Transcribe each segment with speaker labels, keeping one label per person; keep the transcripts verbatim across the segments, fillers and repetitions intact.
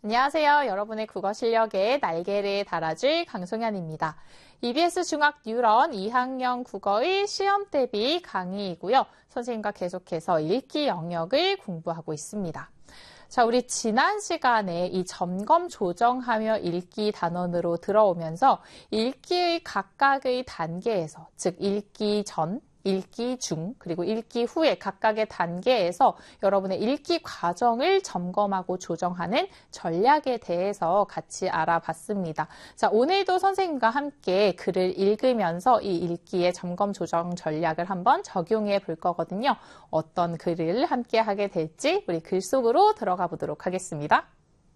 Speaker 1: 안녕하세요. 여러분의 국어 실력에 날개를 달아줄 강송현입니다. 이비에스 중학 뉴런 이 학년 국어의 시험 대비 강의이고요. 선생님과 계속해서 읽기 영역을 공부하고 있습니다. 자, 우리 지난 시간에 이 점검 조정하며 읽기 단원으로 들어오면서 읽기의 각각의 단계에서, 즉 읽기 전, 읽기 중, 그리고 읽기 후에 각각의 단계에서 여러분의 읽기 과정을 점검하고 조정하는 전략에 대해서 같이 알아봤습니다. 자, 오늘도 선생님과 함께 글을 읽으면서 이 읽기의 점검 조정 전략을 한번 적용해 볼 거거든요. 어떤 글을 함께 하게 될지 우리 글 속으로 들어가 보도록 하겠습니다.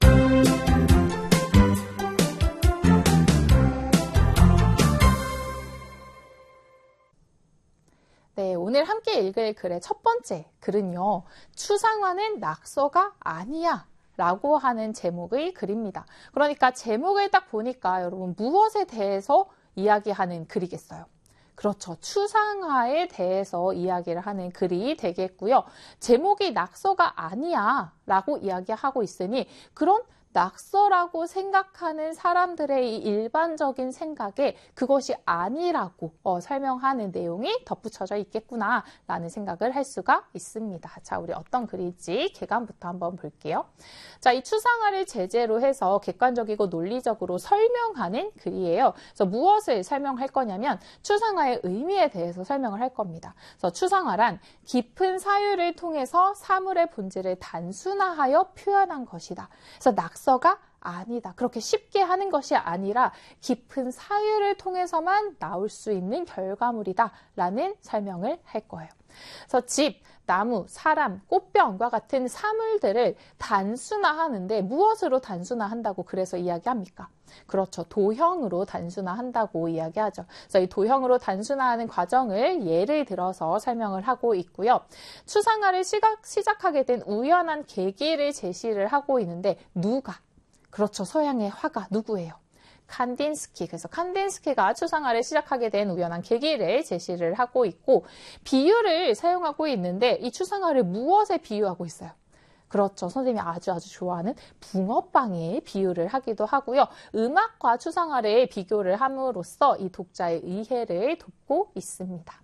Speaker 1: 네, 오늘 함께 읽을 글의 첫 번째 글은요. 추상화는 낙서가 아니야 라고 하는 제목의 글입니다. 그러니까 제목을 딱 보니까 여러분 무엇에 대해서 이야기하는 글이겠어요? 그렇죠. 추상화에 대해서 이야기를 하는 글이 되겠고요. 제목이 낙서가 아니야 라고 이야기하고 있으니 그런 낙서라고 생각하는 사람들의 이 일반적인 생각에 그것이 아니라고 어, 설명하는 내용이 덧붙여져 있겠구나 라는 생각을 할 수가 있습니다. 자, 우리 어떤 글일지 개관부터 한번 볼게요. 자, 이 추상화를 제재로 해서 객관적이고 논리적으로 설명하는 글이에요. 그래서 무엇을 설명할 거냐면 추상화의 의미에 대해서 설명을 할 겁니다. 그래서 추상화란 깊은 사유를 통해서 사물의 본질을 단순화하여 표현한 것이다. 그래서 낙서 낙서가 아니다. 그렇게 쉽게 하는 것이 아니라 깊은 사유를 통해서만 나올 수 있는 결과물이다 라는 설명을 할 거예요. 그래서 집, 나무, 사람, 꽃병과 같은 사물들을 단순화하는데 무엇으로 단순화한다고 그래서 이야기합니까? 그렇죠. 도형으로 단순화한다고 이야기하죠. 그래서 이 도형으로 단순화하는 과정을 예를 들어서 설명을 하고 있고요. 추상화를 시각, 시작하게 된 우연한 계기를 제시를 하고 있는데 누가? 그렇죠. 서양의 화가 누구예요? 칸딘스키. 그래서 칸딘스키가 추상화를 시작하게 된 우연한 계기를 제시를 하고 있고 비유를 사용하고 있는데 이 추상화를 무엇에 비유하고 있어요? 그렇죠. 선생님이 아주 아주 좋아하는 붕어빵에 비유를 하기도 하고요. 음악과 추상화를 비교를 함으로써 이 독자의 이해를 돕고 있습니다.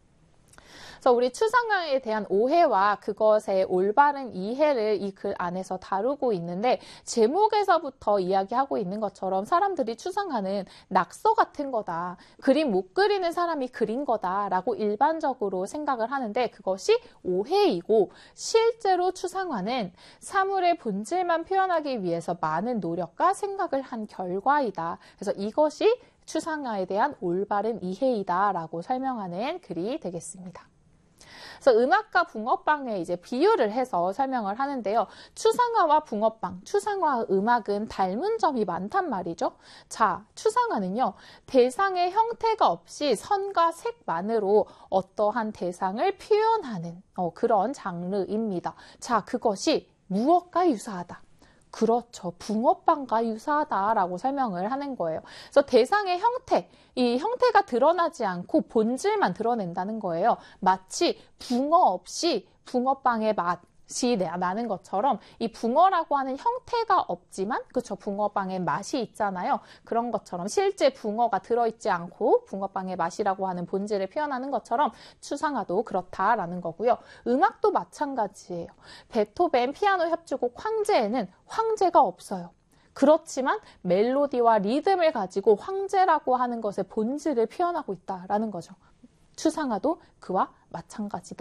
Speaker 1: 그래서 우리 추상화에 대한 오해와 그것의 올바른 이해를 이 글 안에서 다루고 있는데 제목에서부터 이야기하고 있는 것처럼 사람들이 추상화는 낙서 같은 거다. 그림 못 그리는 사람이 그린 거다라고 일반적으로 생각을 하는데 그것이 오해이고 실제로 추상화는 사물의 본질만 표현하기 위해서 많은 노력과 생각을 한 결과이다. 그래서 이것이 추상화에 대한 올바른 이해이다라고 설명하는 글이 되겠습니다. 그래서 음악과 붕어빵에 이제 비유를 해서 설명을 하는데요. 추상화와 붕어빵, 추상화와 음악은 닮은 점이 많단 말이죠. 자, 추상화는요. 대상의 형태가 없이 선과 색만으로 어떠한 대상을 표현하는 어, 그런 장르입니다. 자, 그것이 무엇과 유사하다? 그렇죠. 붕어빵과 유사하다라고 설명을 하는 거예요. 그래서 대상의 형태, 이 형태가 드러나지 않고 본질만 드러낸다는 거예요. 마치 붕어 없이 붕어빵의 맛이 나는 것처럼 이 붕어라고 하는 형태가 없지만 그렇죠. 붕어빵의 맛이 있잖아요. 그런 것처럼 실제 붕어가 들어있지 않고 붕어빵의 맛이라고 하는 본질을 표현하는 것처럼 추상화도 그렇다라는 거고요. 음악도 마찬가지예요. 베토벤 피아노 협주곡 황제에는 황제가 없어요. 그렇지만 멜로디와 리듬을 가지고 황제라고 하는 것의 본질을 표현하고 있다라는 거죠. 추상화도 그와 마찬가지다.